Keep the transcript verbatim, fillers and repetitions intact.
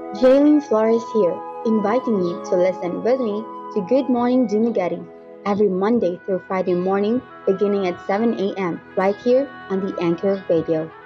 Jaylene Flores here, inviting you to listen with me to Good Morning Dumaguete every Monday through Friday morning beginning at seven a m right here on the Anchor Radio.